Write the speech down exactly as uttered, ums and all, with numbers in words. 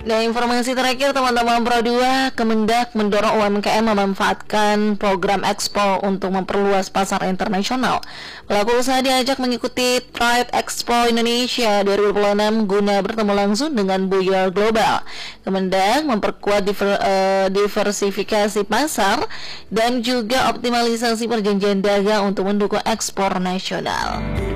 Dan informasi terakhir teman-teman Pro dua, Kemendak mendorong U M K M memanfaatkan program ekspor untuk memperluas pasar internasional. Pelaku usaha diajak mengikuti Trade Expo Indonesia dua ribu dua puluh enam guna bertemu langsung dengan buyer global. Kemendak memperkuat diver, uh, diversifikasi pasar dan juga optimalisasi perjanjian dagang untuk mendukung ekspor nasional.